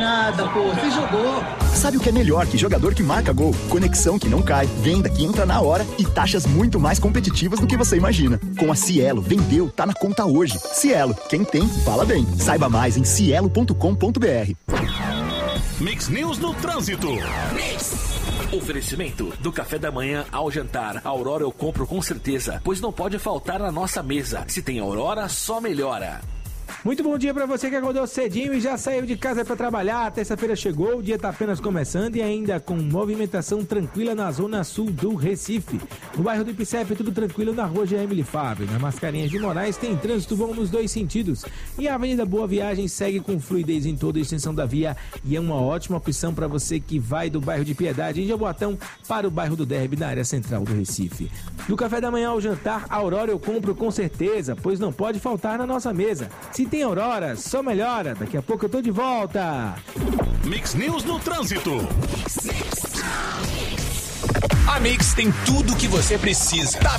nada, pô. Você jogou. Sabe o que é melhor que jogador que marca gol? Conexão que não cai, venda que entra na hora e taxas muito mais competitivas do que você imagina. Com a Cielo, vendeu, tá na conta hoje. Cielo, quem tem, fala bem. Saiba mais em cielo.com.br. Mix News no Trânsito. Oferecimento do café da manhã ao jantar. Aurora eu compro com certeza, pois não pode faltar na nossa mesa. Se tem Aurora, só melhora. Muito bom dia para você que acordou cedinho e já saiu de casa para trabalhar. A terça-feira chegou, o dia está apenas começando e ainda com movimentação tranquila na zona sul do Recife. No bairro do Ipicep, tudo tranquilo na rua Emily Fábio. Na Mascarenhas de Moraes tem trânsito bom nos dois sentidos. E a Avenida Boa Viagem segue com fluidez em toda a extensão da via e é uma ótima opção para você que vai do bairro de Piedade em Jaboatão para o bairro do Derby na área central do Recife. Do café da manhã ao jantar, Aurora eu compro com certeza, pois não pode faltar na nossa mesa. Se tem Aurora, só melhora. Daqui a pouco eu tô de volta. Mix News no Trânsito. A Mix tem tudo o que você precisa. Tá